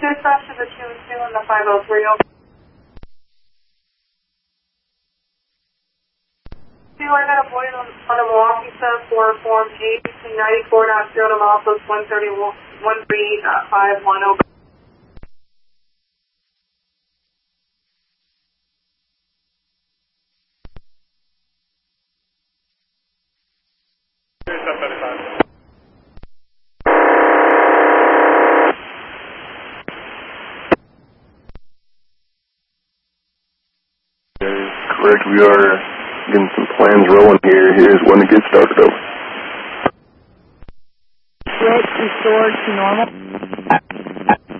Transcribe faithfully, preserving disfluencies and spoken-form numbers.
Dispatch to the two two and the five oh three. Over. I got a void on, on a Milwaukee set for form eight ninety-four point zero to milepost one thirty-one, one three five one over. Correct, we are getting some plans rolling here. Here's when to get started over. Switch restored to normal.